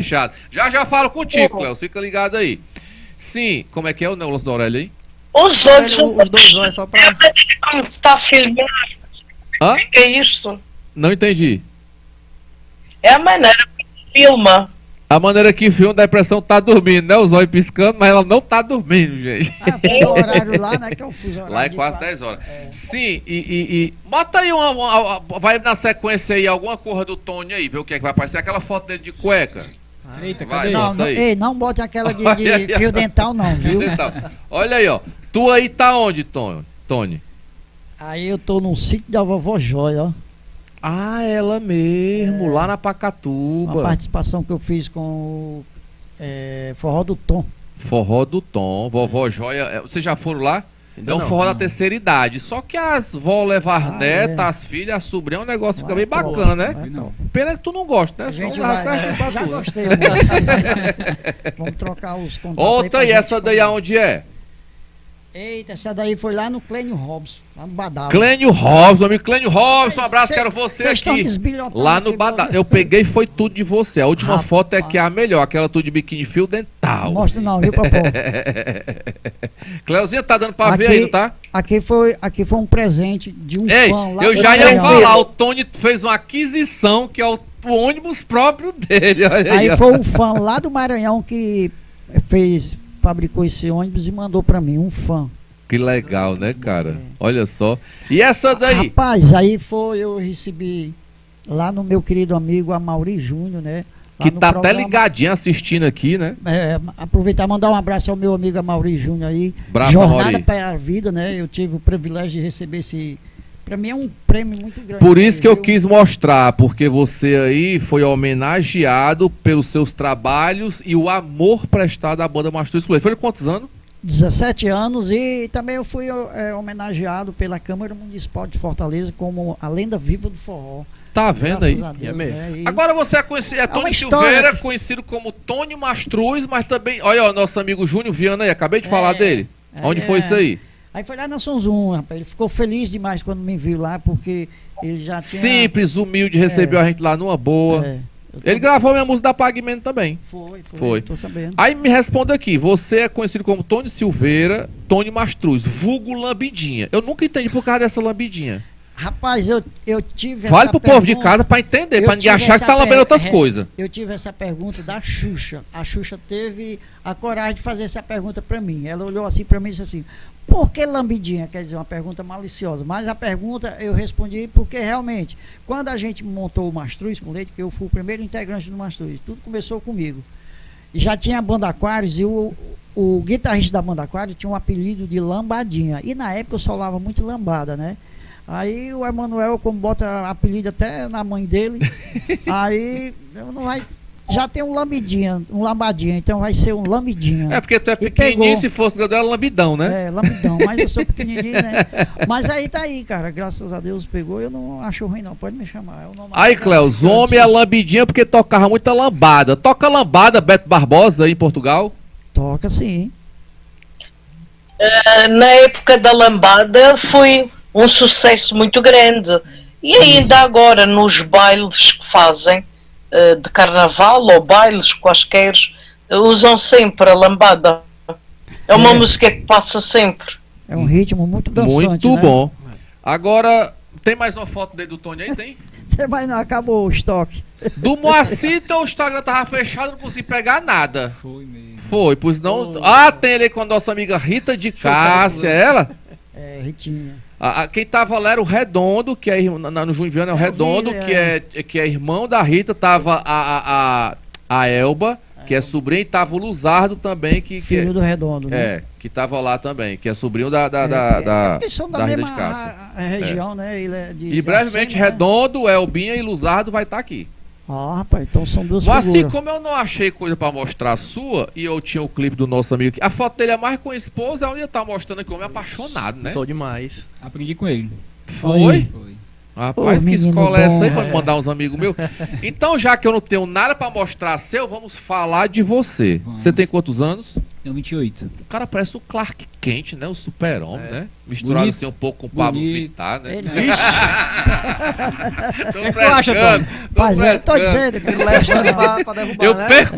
fechado. Já já falo contigo, Cléo, fica ligado aí. Sim, como é que é o negócio da orelha aí? Os olhos. Os dois olhos só pra... Como está filmado? Hã? O que é isto? Não entendi. É a maneira que filma. A maneira que filma dá a impressão que tá dormindo, né? Os olhos piscando, mas ela não tá dormindo, gente. Foi o horário lá, né? Que eu fiz o horário. Lá é de quase quatro. 10 horas. Sim, bota aí vai na sequência aí alguma coisa do Tony aí, ver o que é que vai aparecer. Aquela foto dele de cueca. Eita, Vai, cadê? bota Não, não, aí. ei, não bote aquela de Olha aí, fio dental, não, viu? Então, olha aí, ó. Tu aí tá onde, Tony? Aí eu tô no sítio da vovó Joia, ó. Ah, ela mesmo, lá na Uma Pacatuba. participação que eu fiz com o Forró do Tom. Forró do Tom, vovó Joia. Vocês já foram lá? Ainda É um não. forró da terceira idade. Só que as vó levar netas, é. as filhas, as sobrinhas, é um negócio fica Vai, bem bacana, né? vai, Não. Pena que tu não gosta, né? A gente Senão dá vai, certo pra já tu. gostei. Muito. Vamos trocar os contatos. Outra aí e pra essa gente daí combinar. aonde é? Eita, essa daí foi lá no Clênio Robson, lá no Badal. Clênio Robson, amigo Clênio Robson, um abraço, Cê- quero você Vocês estão aqui. desbilhotando Lá no aqui, Badal. meu. Eu peguei foi tudo de você. A última Rapaz. foto é que é a melhor, aquela tudo de biquíni fio dental. Não mostra não, viu, papai? Cleuzinha tá dando pra ver aí, não tá? Aqui foi um presente de um Ei, fã lá eu do já ia Maranhão. falar, o Tony fez uma aquisição que é o ônibus próprio dele. Olha aí, Aí ó. foi um fã lá do Maranhão que fabricou esse ônibus e mandou pra mim, um fã. Que legal, né, cara? Olha só. E essa daí? Rapaz, aí eu recebi lá no meu querido amigo Amaury Júnior, né? Lá Que no tá até programa. ligadinho assistindo aqui, né? Aproveitar e mandar um abraço ao meu amigo Amaury Júnior aí. Abraço, Jornada Amaury. para a Vida, né? Eu tive o privilégio de receber esse. Pra mim é um prêmio muito grande. Por isso que eu viu? quis mostrar, porque você aí foi homenageado pelos seus trabalhos e o amor prestado à banda Mastruz Coelho. Foi de quantos anos? 17 anos e também eu fui homenageado pela Câmara Municipal de Fortaleza como a lenda viva do forró. Tá vendo aí? Graças a Deus, É mesmo. né? E Agora você é conhecido, é uma Tony história Silveira, que- conhecido como Tony Mastruz, mas também, olha ó, nosso amigo Júnior Viana aí, acabei de falar dele. Onde foi isso aí? Aí foi lá na São Zoom, rapaz. Ele ficou feliz demais quando me viu lá, porque ele já tinha. Simples, humilde, recebeu a gente lá numa boa. Eu tô- Ele gravou minha música da Pagmento também. Foi. Tô sabendo. Aí me responda aqui, você é conhecido como Tony Silveira, Tony Mastruz, vulgo lambidinha. Eu nunca entendi por causa dessa lambidinha. Rapaz, eu tive Fale essa pro povo de pergunta- casa pra entender, eu pra ninguém tive achar que essa tá lambendo outras per- coisas. Eu tive essa pergunta da Xuxa. A Xuxa teve a coragem de fazer essa pergunta pra mim. Ela olhou assim pra mim e disse assim: por que lambidinha? Quer dizer, uma pergunta maliciosa. Mas a pergunta eu respondi porque realmente, quando a gente montou o Mastruz com Leite, que eu fui o primeiro integrante do Mastruz, tudo começou comigo. E já tinha a Banda Aquários e o guitarrista da Banda Aquários tinha um apelido de Lambadinha. E na época eu solava muito lambada, né? Aí o Emanuel, como bota apelido até na mãe dele, aí não vai, já tem um lambadinha, então vai ser um lambidinha. É porque tu é E pequenininho, pegou. se fosse grande era lambidão, né? É, lambidão, mas eu sou pequenininho, né? Mas aí tá aí, cara, graças a Deus pegou, eu não acho ruim não, pode me chamar. É o nome Aí, Cleus, homem é lambidinha porque tocava muita lambada. Toca lambada, Beto Barbosa, aí em Portugal? Toca sim. Na época da lambada foi um sucesso muito grande. E ainda agora nos bailes que fazem de carnaval ou bailes quaisquer, usam sempre a lambada. É uma música que passa sempre. É um ritmo muito dançante, Muito né? bom. Agora, tem mais uma foto dele do Tony aí? Tem? Mas não acabou o estoque. Do Moacir, teu Instagram tava fechado, não consegui pegar nada. Foi mesmo. Foi, pois não. Ah, tem ele aí com a nossa amiga Rita de Cássia, ela? É, Ritinha. Quem tava lá era o Redondo, que é no Júnior Viana é o Eu vi, Redondo, que é irmão da Rita, tava a Elba, que é sobrinha, e tava o Luzardo também, Filho do Redondo, né? que tava lá também, que é sobrinho da Eles são da Rita mesma de Cássia. região, né? Ele é de E brevemente, Iracema, né? Redondo, Elbinha e Luzardo vai estar aqui. Ah, rapaz, então são duas Mas assim, figuras. como eu não achei coisa pra mostrar a sua, e eu tinha o clipe do nosso amigo aqui, a foto dele é mais com a esposa, onde ele tá mostrando aqui o homem apaixonado, né? Sou demais. Aprendi com ele. Foi? Foi. Rapaz, Ô, que menino escola é essa aí bom. pra me mandar uns amigos meus? Então, já que eu não tenho nada pra mostrar seu, vamos falar de você. Vamos. Você tem quantos anos? Tenho 28. O cara parece o Clark Kent, né? O super-homem, né? Misturado Bonito. assim um pouco com o Pablo Bonito. Vittar, né? Ele- Tô que tu acha, frescando, Rapaz, eu tô frescando. dizendo, Ele leva pra derrubar, Eu né? perco